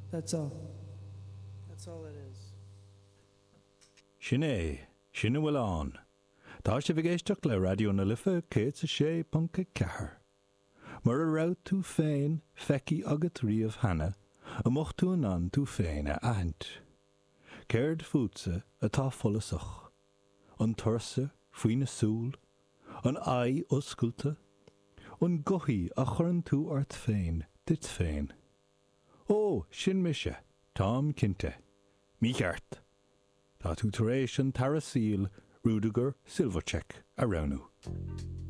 That's all. That's all it is. Sinné, sinna bhfuil an. Tá sé bhgéisteach le radio na lifa cé sa 6.4. Mar a raibh tú féin feici agat riamh hana, a mocht tú an tú féin a aint. Céird fútsa atá folasach, an tursa faoin na súl, an ai osculta, an gohí a churann tú ort féin, dit féin. Ó, sin mise, tám cinte, mí cheart. Tá tú tar éis an tarasíl Rudiger Silvercheck a ranú.